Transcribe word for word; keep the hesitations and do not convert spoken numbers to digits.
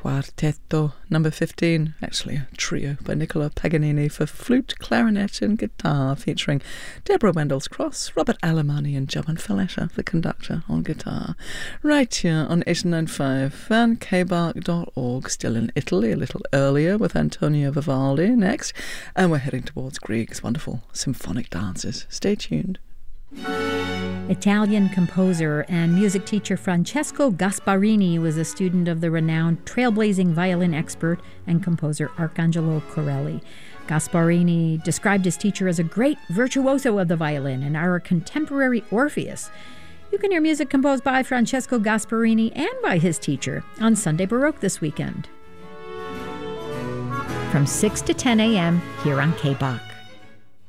Quartetto number fifteen, actually a trio by Nicola Paganini for flute, clarinet and guitar, featuring Deborah Wendell-Cross, Robert Alemany and Jovan Falletta, the conductor, on guitar. Right here on eighty-nine point five and k bark dot org, still in Italy a little earlier with Antonio Vivaldi next, and we're heading towards Grieg's wonderful symphonic dances. Stay tuned. Italian composer and music teacher Francesco Gasparini was a student of the renowned trailblazing violin expert and composer Arcangelo Corelli. Gasparini described his teacher as a great virtuoso of the violin and our contemporary Orpheus. You can hear music composed by Francesco Gasparini and by his teacher on Sunday Baroque this weekend. From six to ten a.m. here on K B A C.